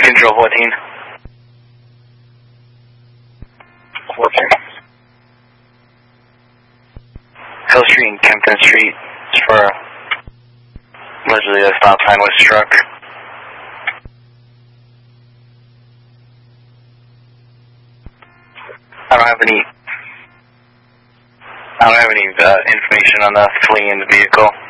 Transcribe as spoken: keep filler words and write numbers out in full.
Control fourteen. fourteen. Hill Street and Kempton Street is for allegedly a stop sign was struck. I don't have any. I don't have any uh, information on the fleeing in the vehicle.